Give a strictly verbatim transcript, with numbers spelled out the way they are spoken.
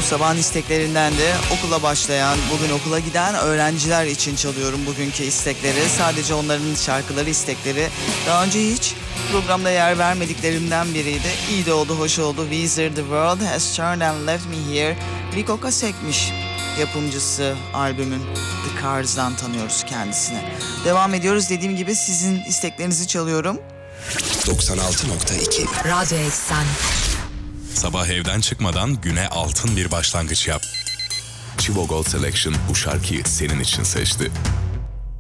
sabahın isteklerinden de okula başlayan, bugün okula giden öğrenciler için çalıyorum bugünkü istekleri. Sadece onların şarkıları, istekleri. Daha önce hiç programda yer vermediklerimden biriydi. İyi de oldu, hoş oldu. Weezer, The World Has Turned and Left Me Here. Rick Ocasek'miş yapımcısı albümün. The Cars'dan tanıyoruz kendisini. Devam ediyoruz. Dediğim gibi sizin isteklerinizi çalıyorum. doksan altı nokta iki Radyo Eksen. Sabah evden çıkmadan güne altın bir başlangıç yap. Chivo Gold Selection bu şarkıyı senin için seçti.